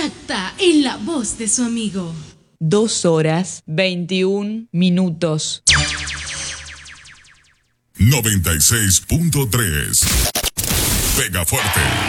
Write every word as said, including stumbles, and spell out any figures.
exacta en la voz de su amigo. Dos horas, veintiún minutos. noventa y seis punto tres. Pega fuerte.